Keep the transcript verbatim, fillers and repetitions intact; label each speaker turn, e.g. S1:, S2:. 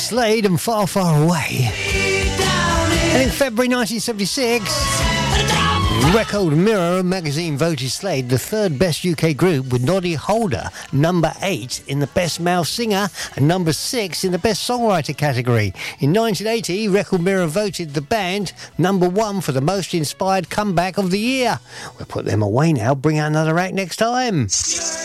S1: Slade and Far, Far Away. And in February nineteen seventy-six, Record Mirror magazine voted Slade the third best U K group, with Noddy Holder number eight in the Best Male Singer and number six in the Best Songwriter category. In nineteen eighty, Record Mirror voted the band number one for the most inspired comeback of the year. We'll put them away now, bring out another act next time.